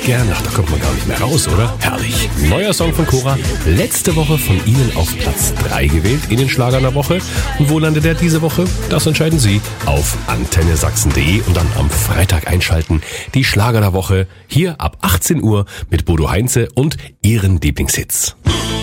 gern. Ach, da kommt man gar nicht mehr raus, oder? Herrlich. Neuer Song von Cora. Letzte Woche von Ihnen auf Platz 3 gewählt in den Schlagern der Woche. Und wo landet er diese Woche? Das entscheiden Sie auf antennesachsen.de und dann am Freitag einschalten. Die Schlager der Woche hier ab 18 Uhr mit Bodo Heinze und Ihren Lieblingshits.